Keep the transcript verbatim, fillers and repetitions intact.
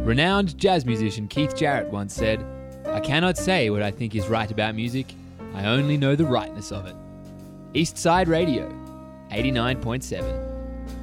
Renowned jazz musician Keith Jarrett once said, "I cannot say what I think is right about music, I only know the rightness of it." East Side Radio, eighty-nine point seven.